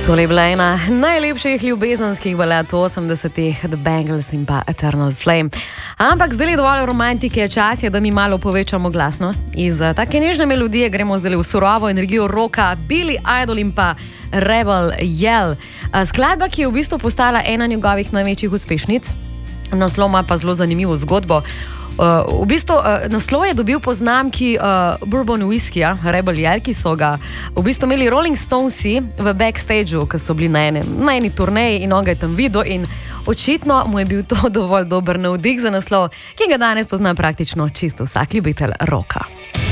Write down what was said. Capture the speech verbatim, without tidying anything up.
Tole je bila ena najlepših ljubezenskih balad osemdesetih, The Bangles in pa Eternal Flame. Ampak zdaj je dovolj romantike, čas je, da mi malo povečamo glasnost. Iz take nežne melodije gremo zdaj v surovo energijo roka, Billy Idol in pa Rebel Yell. Skladba, ki je v bistvu postala ena njegovih največjih uspešnic, naslov ima pa zelo zanimivo zgodbo. Uh, v bistvu uh, naslov je dobil po znamki uh, Bourbon Whiskija, Rebel Yell, ki so ga v bistvu imeli Rolling Stonesi v backstageu, ki so bili na, enem, na eni turneji in on ga je tam videl in očitno mu je bil to dovolj dober navdih za naslov, ki ga danes pozna praktično čisto vsak ljubitelj roka.